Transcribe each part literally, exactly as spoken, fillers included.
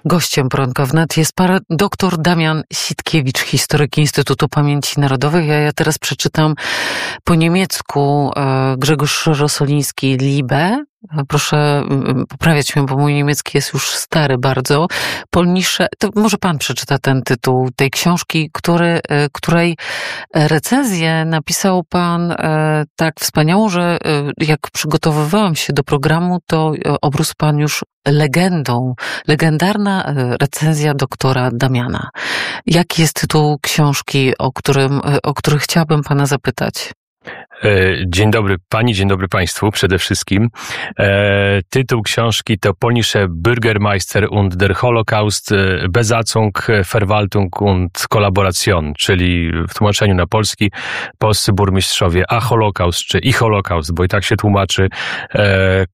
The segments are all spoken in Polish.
Gościem Poranka Wnet jest pan dr Damian Sitkiewicz, historyk Instytutu Pamięci Narodowej. Ja, ja teraz przeczytam po niemiecku e, Grzegorz Rosoliński, Liebe. Proszę poprawiać mnie, bo mój niemiecki jest już stary bardzo. Polnische, to może pan przeczyta ten tytuł tej książki, który, której recenzję napisał pan tak wspaniało, że jak przygotowywałam się do programu, to obrósł pan już legendą. Legendarna recenzja doktora Damiana. Jaki jest tytuł książki, o którym, o który chciałabym pana zapytać? Dzień dobry Pani, dzień dobry Państwu przede wszystkim. E, tytuł książki to Polnische Bürgermeister und der Holocaust, Besatzung, Verwaltung und Kollaboration, czyli w tłumaczeniu na polski polscy burmistrzowie, a Holokaust czy i Holokaust, bo i tak się tłumaczy, e, e,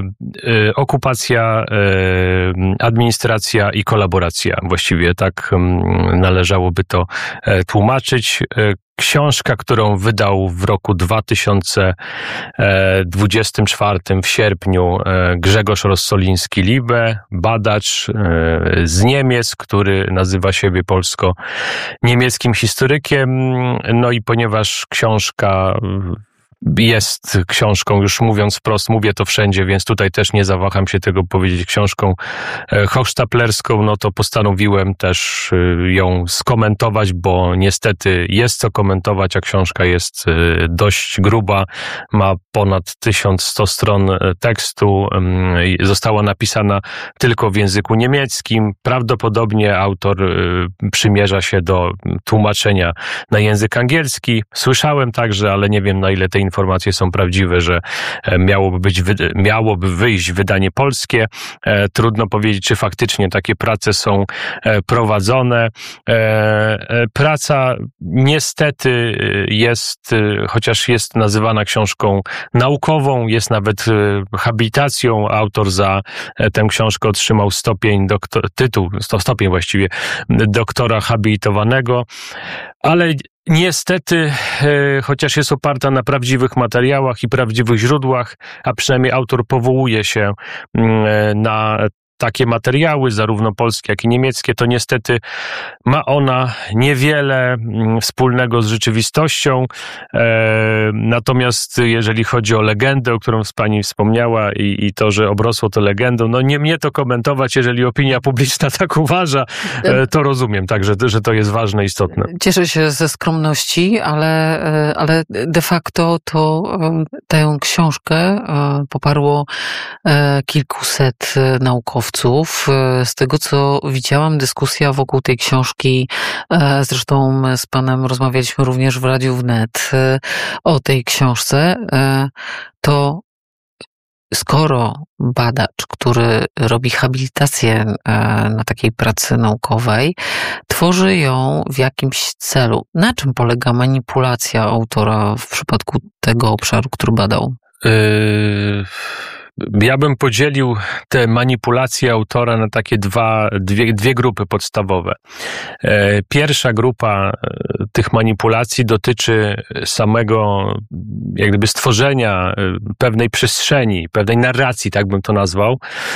e, okupacja, e, administracja i kolaboracja. Właściwie tak m, należałoby to e, tłumaczyć. E, Książka, którą wydał w roku dwa tysiące dwudziestym czwartym w sierpniu Grzegorz Rosoliński, Liebe, badacz z Niemiec, który nazywa siebie polsko-niemieckim historykiem. No i ponieważ książka jest książką, już mówiąc wprost, mówię to wszędzie, więc tutaj też nie zawaham się tego powiedzieć, książką hochsztaplerską, no to postanowiłem też ją skomentować, bo niestety jest co komentować, a książka jest dość gruba, ma ponad tysiąc sto stron tekstu, została napisana tylko w języku niemieckim, prawdopodobnie autor przymierza się do tłumaczenia na język angielski. Słyszałem także, ale nie wiem, na ile tej informacje są prawdziwe, że miałoby być, miałoby wyjść wydanie polskie. Trudno powiedzieć, czy faktycznie takie prace są prowadzone. Praca niestety jest, chociaż jest nazywana książką naukową, jest nawet habilitacją. Autor za tę książkę otrzymał stopień, doktor, tytuł, stopień właściwie doktora habilitowanego, ale niestety, chociaż jest oparta na prawdziwych materiałach i prawdziwych źródłach, a przynajmniej autor powołuje się na takie materiały, zarówno polskie, jak i niemieckie, to niestety ma ona niewiele wspólnego z rzeczywistością. Natomiast jeżeli chodzi o legendę, o którą Pani wspomniała i, i to, że obrosło to legendą, no nie mnie to komentować, jeżeli opinia publiczna tak uważa, to rozumiem także, że to jest ważne, istotne. Cieszę się ze skromności, ale, ale de facto to tę książkę poparło kilkuset naukowców. Z tego, co widziałam, dyskusja wokół tej książki, zresztą z panem rozmawialiśmy również w Radiu Wnet o tej książce, to skoro badacz, który robi habilitację na takiej pracy naukowej, tworzy ją w jakimś celu, na czym polega manipulacja autora w przypadku tego obszaru, który badał? Yy... Ja bym podzielił te manipulacje autora na takie dwa, dwie, dwie grupy podstawowe. Pierwsza grupa tych manipulacji dotyczy samego, jak gdyby stworzenia pewnej przestrzeni, pewnej narracji, tak bym to nazwał,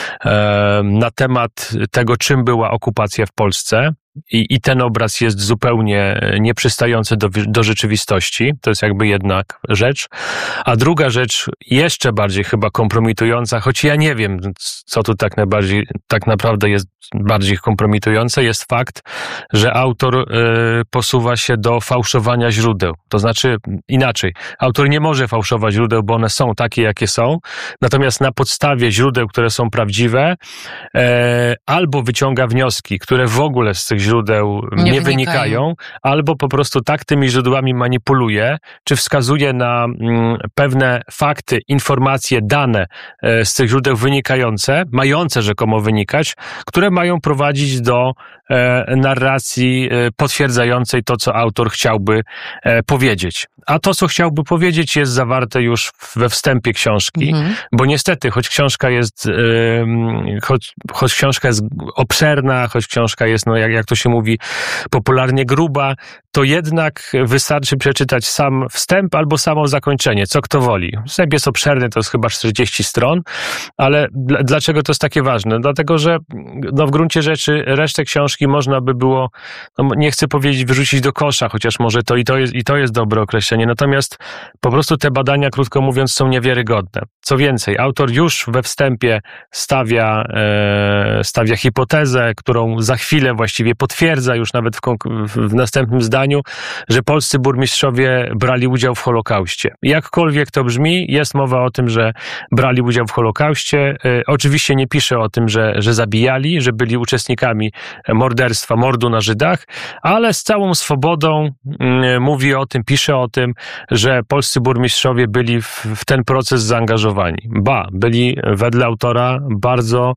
na temat tego, czym była okupacja w Polsce. I, I ten obraz jest zupełnie nieprzystający do, do rzeczywistości. To jest jakby jedna rzecz. A druga rzecz, jeszcze bardziej chyba kompromitująca, choć ja nie wiem, co tu tak najbardziej, tak naprawdę jest bardziej kompromitujące, jest fakt, że autor y, posuwa się do fałszowania źródeł. To znaczy inaczej. Autor nie może fałszować źródeł, bo one są takie, jakie są. Natomiast na podstawie źródeł, które są prawdziwe, y, albo wyciąga wnioski, które w ogóle z tych źródeł nie, nie wynikają. wynikają, albo po prostu tak tymi źródłami manipuluje, czy wskazuje na mm, pewne fakty, informacje, dane e, z tych źródeł wynikające, mające rzekomo wynikać, które mają prowadzić do e, narracji e, potwierdzającej to, co autor chciałby e, powiedzieć. A to, co chciałby powiedzieć, jest zawarte już we wstępie książki, mhm. bo niestety, choć książka jest, e, choć, choć książka jest obszerna, choć książka jest, no jak, jak to się mówi, popularnie gruba, to jednak wystarczy przeczytać sam wstęp albo samo zakończenie, co kto woli. Wstęp jest obszerny, to jest chyba czterdzieści stron, ale dl- dlaczego to jest takie ważne? Dlatego, że no, w gruncie rzeczy resztę książki można by było, no, nie chcę powiedzieć wyrzucić do kosza, chociaż może to i to jest, i to jest dobre określenie, natomiast po prostu te badania, krótko mówiąc, są niewiarygodne. Co więcej, autor już we wstępie stawia, e, stawia hipotezę, którą za chwilę właściwie potwierdza już nawet w, konk- w następnym zdaniu, że polscy burmistrzowie brali udział w Holokauście. Jakkolwiek to brzmi, jest mowa o tym, że brali udział w Holokauście. E, oczywiście nie pisze o tym, że, że zabijali, że byli uczestnikami morderstwa, mordu na Żydach, ale z całą swobodą mm, mówi o tym, pisze o tym, że polscy burmistrzowie byli w, w ten proces zaangażowani. Ba, byli wedle autora bardzo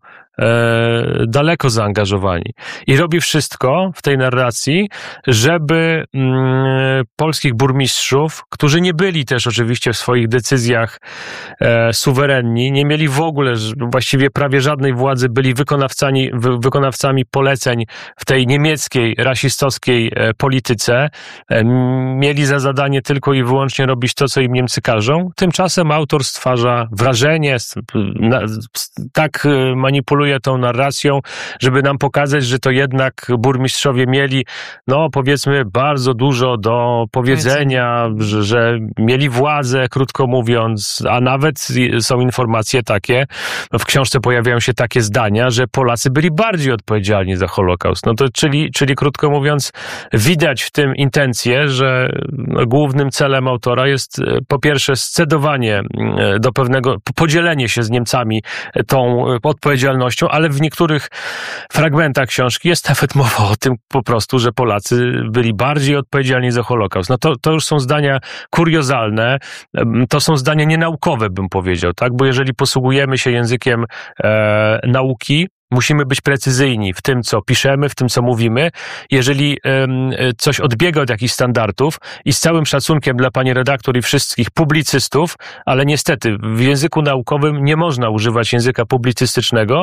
e, daleko zaangażowani. I robi wszystko w tej narracji, żeby mm, polskich burmistrzów, którzy nie byli też oczywiście w swoich decyzjach e, suwerenni, nie mieli w ogóle właściwie prawie żadnej władzy, byli wykonawcami, wy, wykonawcami poleceń w tej niemieckiej, rasistowskiej e, polityce, e, mieli za zadanie tylko i wyłącznie robić to, co im Niemcy każą. Tymczasem autor stwarza wrażenie, na, tak manipuluje tą narracją, żeby nam pokazać, że to jednak burmistrzowie mieli, no powiedzmy, bardzo dużo do powiedzenia, że, że mieli władzę, krótko mówiąc, a nawet są informacje takie, w książce pojawiają się takie zdania, że Polacy byli bardziej odpowiedzialni za Holokaust. No to czyli, czyli krótko mówiąc, widać w tym intencję, że głównym celem autora jest po pierwsze scedowanie do pewnego, podzielenie się z Niemcami tą odpowiedzialnością, ale w niektórych fragmentach książki jest nawet mowa o tym po prostu, że Polacy byli bardziej odpowiedzialni za Holokaust. No to, to już są zdania kuriozalne, to są zdania nienaukowe, bym powiedział, tak? Bo jeżeli posługujemy się językiem e, nauki, musimy być precyzyjni w tym, co piszemy, w tym, co mówimy. Jeżeli um, coś odbiega od jakichś standardów i z całym szacunkiem dla pani redaktor i wszystkich publicystów, ale niestety w języku naukowym nie można używać języka publicystycznego,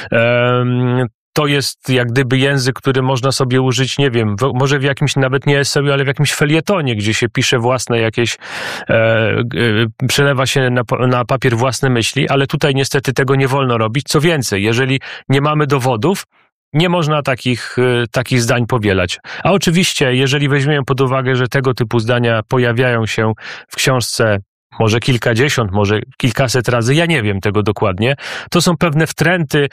um, to jest jak gdyby język, który można sobie użyć, nie wiem, w, może w jakimś nawet nie eseju, ale w jakimś felietonie, gdzie się pisze własne jakieś, e, e, przelewa się na, na papier własne myśli, ale tutaj niestety tego nie wolno robić. Co więcej, jeżeli nie mamy dowodów, nie można takich, takich zdań powielać. A oczywiście, jeżeli weźmiemy pod uwagę, że tego typu zdania pojawiają się w książce może kilkadziesiąt, może kilkaset razy, ja nie wiem tego dokładnie. To są pewne wtręty.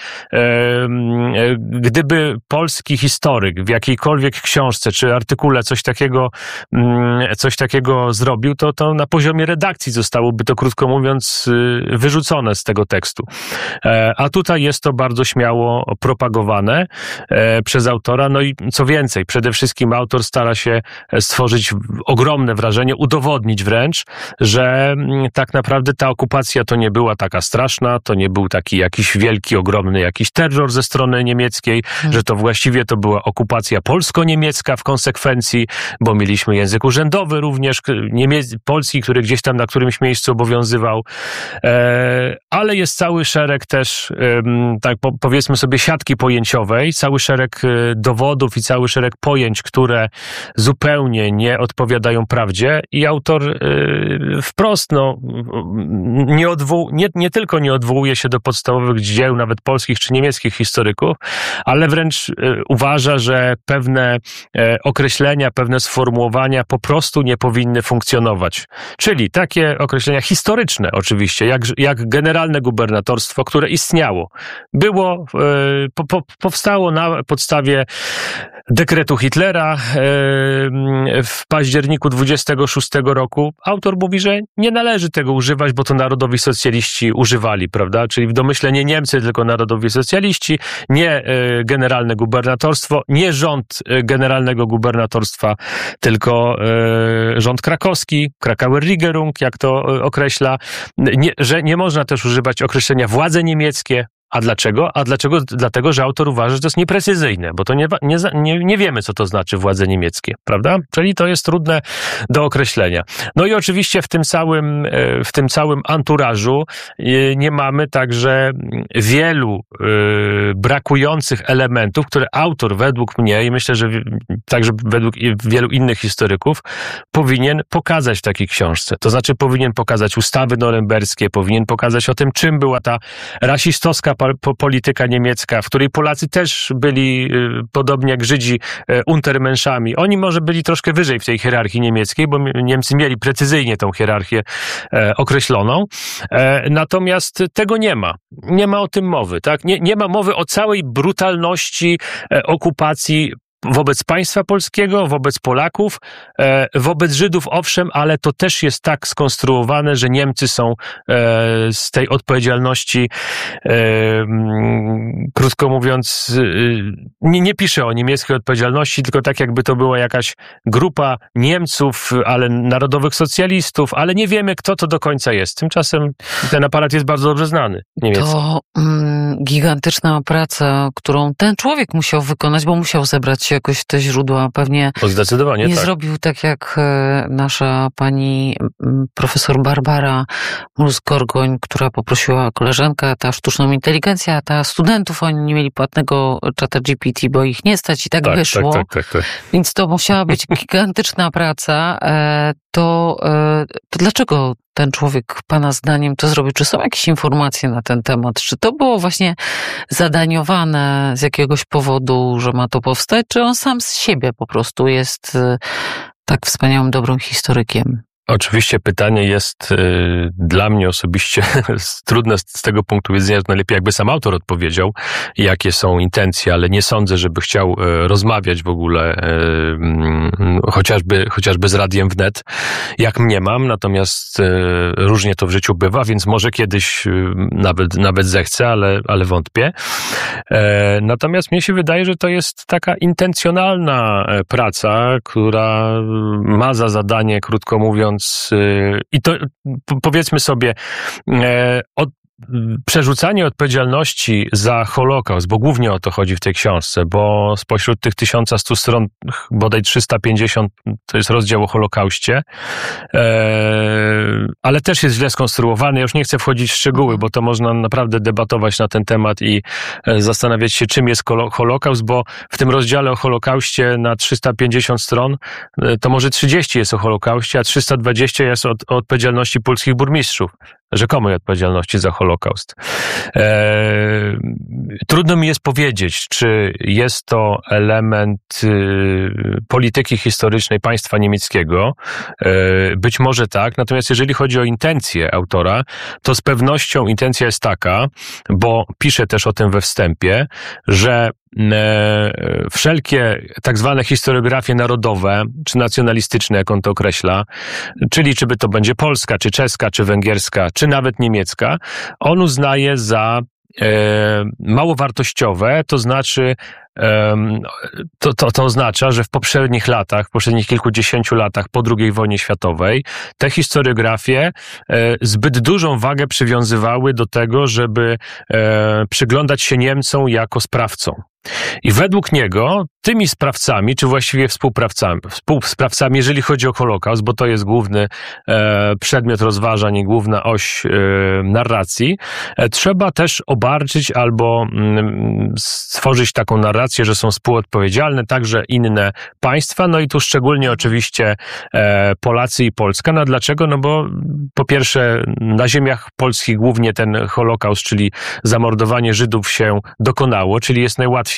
Gdyby polski historyk w jakiejkolwiek książce czy artykule coś takiego, coś takiego zrobił, to, to na poziomie redakcji zostałoby to, krótko mówiąc, wyrzucone z tego tekstu. A tutaj jest to bardzo śmiało propagowane przez autora. No i co więcej, przede wszystkim autor stara się stworzyć ogromne wrażenie, udowodnić wręcz, że tak naprawdę ta okupacja to nie była taka straszna, to nie był taki jakiś wielki, ogromny jakiś terror ze strony niemieckiej, hmm. że to właściwie to była okupacja polsko-niemiecka w konsekwencji, bo mieliśmy język urzędowy również, niemiec- polski, który gdzieś tam na którymś miejscu obowiązywał, e, ale jest cały szereg też, e, tak po, powiedzmy sobie, siatki pojęciowej, cały szereg e, dowodów i cały szereg pojęć, które zupełnie nie odpowiadają prawdzie i autor e, wprost no, nie, odwoł, nie, nie tylko nie odwołuje się do podstawowych dzieł, nawet polskich czy niemieckich historyków, ale wręcz e, uważa, że pewne e, określenia, pewne sformułowania po prostu nie powinny funkcjonować. Czyli takie określenia historyczne oczywiście, jak, jak generalne gubernatorstwo, które istniało. Było, e, po, po, powstało na podstawie dekretu Hitlera e, w październiku dwudziestego szóstego roku. Autor mówi, że nie należy tego używać, bo to narodowi socjaliści używali, prawda? Czyli w domyśle nie Niemcy, tylko narodowi socjaliści, nie e, generalne gubernatorstwo, nie rząd e, generalnego gubernatorstwa, tylko e, rząd krakowski, Krakauer Regierung, jak to e, określa, nie, że nie można też używać określenia władze niemieckie, A dlaczego? A dlaczego? Dlatego, że autor uważa, że to jest nieprecyzyjne, bo to nie, nie, nie, nie wiemy, co to znaczy władze niemieckie, prawda? Czyli to jest trudne do określenia. No i oczywiście w tym całym, w tym całym anturażu nie mamy także wielu brakujących elementów, które autor według mnie i myślę, że także według wielu innych historyków powinien pokazać w takiej książce. To znaczy powinien pokazać ustawy norymberskie, powinien pokazać o tym, czym była ta rasistowska polityka niemiecka, w której Polacy też byli, podobnie jak Żydzi, untermenschami. Oni może byli troszkę wyżej w tej hierarchii niemieckiej, bo Niemcy mieli precyzyjnie tą hierarchię określoną. Natomiast tego nie ma. Nie ma o tym mowy, tak? Nie, nie ma mowy o całej brutalności okupacji wobec państwa polskiego, wobec Polaków, wobec Żydów owszem, ale to też jest tak skonstruowane, że Niemcy są z tej odpowiedzialności, krótko mówiąc, nie, nie pisze o niemieckiej odpowiedzialności, tylko tak jakby to była jakaś grupa Niemców, ale narodowych socjalistów, ale nie wiemy, kto to do końca jest. Tymczasem ten aparat jest bardzo dobrze znany. Niemiecki. To mm, gigantyczna praca, którą ten człowiek musiał wykonać, bo musiał zebrać jakoś te źródła. Pewnie o, zdecydowanie nie tak. zrobił tak jak nasza pani profesor Barbara Mulz-Gorgoń, która poprosiła koleżankę, ta sztuczną inteligencję, a ta studentów, oni nie mieli płatnego czata G P T, bo ich nie stać i tak, tak wyszło. Tak, tak, tak, tak. Więc to musiała być gigantyczna praca. To, to dlaczego ten człowiek, pana zdaniem, to zrobił? Czy są jakieś informacje na ten temat? Czy to było właśnie zadaniowane z jakiegoś powodu, że ma to powstać? Czy on sam z siebie po prostu jest tak wspaniałym, dobrym historykiem? Oczywiście pytanie jest y, dla mnie osobiście trudne z, z tego punktu widzenia, że najlepiej jakby sam autor odpowiedział, jakie są intencje, ale nie sądzę, żeby chciał y, rozmawiać w ogóle y, y, chociażby, chociażby z Radiem Wnet, jak mniemam, natomiast y, różnie to w życiu bywa, więc może kiedyś y, nawet, nawet zechce, ale, ale wątpię. E, natomiast mnie się wydaje, że to jest taka intencjonalna praca, która ma za zadanie, krótko mówiąc, i to powiedzmy sobie, od przerzucanie odpowiedzialności za Holokaust, bo głównie o to chodzi w tej książce, bo spośród tych tysiąc stu stron bodaj trzysta pięćdziesiąt to jest rozdział o Holokauście, ale też jest źle skonstruowany. Ja już nie chcę wchodzić w szczegóły, bo to można naprawdę debatować na ten temat i zastanawiać się, czym jest Holokaust, bo w tym rozdziale o Holokauście na trzysta pięćdziesiąt stron to może trzydzieści jest o Holokauście, a trzysta dwadzieścia jest o, o odpowiedzialności polskich burmistrzów, rzekomej odpowiedzialności za Holokaust. Eee, trudno mi jest powiedzieć, czy jest to element y, polityki historycznej państwa niemieckiego. Eee, być może tak, natomiast jeżeli chodzi o intencje autora, to z pewnością intencja jest taka, bo pisze też o tym we wstępie, że wszelkie tak zwane historiografie narodowe, czy nacjonalistyczne, jak on to określa, czyli czy by to będzie polska, czy czeska, czy węgierska, czy nawet niemiecka, on uznaje za e, mało wartościowe, to znaczy To, to, to oznacza, że w poprzednich latach, w poprzednich kilkudziesięciu latach po drugiej wojnie światowej te historiografie e, zbyt dużą wagę przywiązywały do tego, żeby e, przyglądać się Niemcom jako sprawcom. I według niego tymi sprawcami, czy właściwie współsprawcami, współsprawcami, jeżeli chodzi o Holokaust, bo to jest główny e, przedmiot rozważań i główna oś e, narracji, e, trzeba też obarczyć albo m, stworzyć taką narrację, że są współodpowiedzialne także inne państwa, no i tu szczególnie oczywiście e, Polacy i Polska. No dlaczego? No bo po pierwsze na ziemiach polskich głównie ten Holokaust, czyli zamordowanie Żydów się dokonało, czyli jest najłatwiej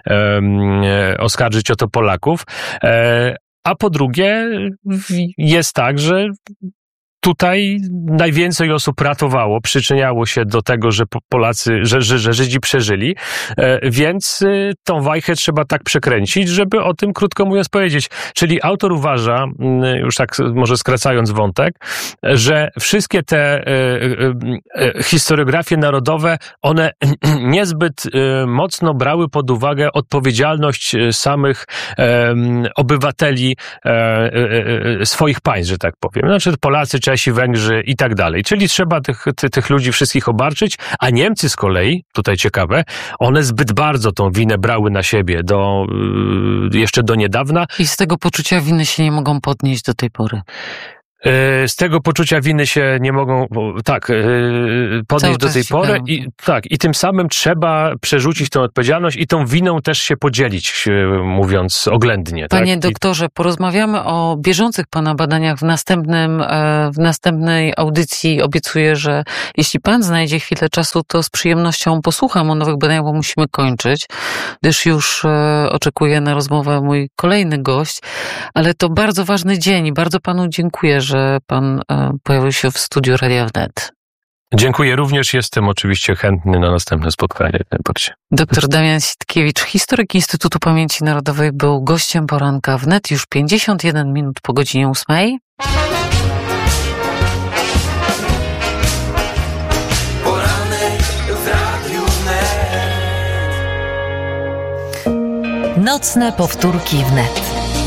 e, oskarżyć o to Polaków, e, a po drugie jest tak, że tutaj najwięcej osób ratowało, przyczyniało się do tego, że Polacy, że, że, że Żydzi przeżyli, więc tą wajchę trzeba tak przekręcić, żeby o tym krótko mówiąc powiedzieć. Czyli autor uważa, już tak może skracając wątek, że wszystkie te historiografie narodowe, one niezbyt mocno brały pod uwagę odpowiedzialność samych obywateli swoich państw, że tak powiem. Znaczy Polacy Czesi, Węgrzy i tak dalej. Czyli trzeba tych, ty, tych ludzi wszystkich obarczyć, a Niemcy z kolei, tutaj ciekawe, one zbyt bardzo tą winę brały na siebie do, jeszcze do niedawna. I z tego poczucia winy się nie mogą podnieść do tej pory. Z tego poczucia winy się nie mogą, tak, podnieść do tej pory i tak, i tym samym trzeba przerzucić tę odpowiedzialność i tą winą też się podzielić, mówiąc oględnie. Panie tak? doktorze, porozmawiamy o bieżących pana badaniach w następnym, w następnej audycji. Obiecuję, że jeśli pan znajdzie chwilę czasu, to z przyjemnością posłucham o nowych badaniach, bo musimy kończyć, gdyż już oczekuje na rozmowę mój kolejny gość, ale to bardzo ważny dzień i bardzo panu dziękuję, że pan pojawił się w studiu Radia Wnet. Dziękuję również. Jestem oczywiście chętny na następne spotkanie. Doktor Damian Sitkiewicz, historyk Instytutu Pamięci Narodowej, był gościem poranka Wnet już pięćdziesiąt jeden minut po godzinie ósmej. Poranek w Radiu Wnet. Nocne powtórki Wnet.